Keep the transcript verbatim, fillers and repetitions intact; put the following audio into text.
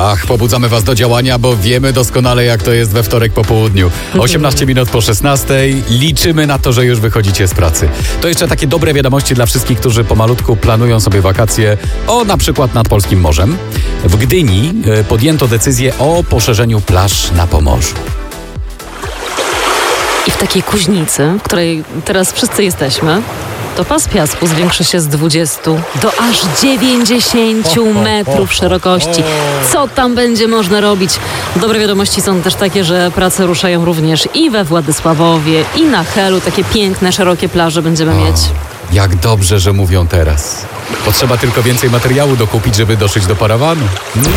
Ach, pobudzamy was do działania, bo wiemy doskonale, jak to jest we wtorek po południu. osiemnaście minut po szesnastej. Liczymy na to, że już wychodzicie z pracy. To jeszcze takie dobre wiadomości dla wszystkich, którzy pomalutku planują sobie wakacje, o na przykład nad Polskim Morzem. W Gdyni e, podjęto decyzję o poszerzeniu plaż na Pomorzu. I w takiej Kuźnicy, w której teraz wszyscy jesteśmy, to pas piasku zwiększy się z dwudziestu do aż dziewięćdziesięciu metrów szerokości. Co tam będzie można robić? Dobre wiadomości są też takie, że prace ruszają również i we Władysławowie, i na Helu. Takie piękne, szerokie plaże będziemy mieć. Jak dobrze, że mówią teraz. Potrzeba tylko więcej materiału dokupić, żeby doszyć do parawanu.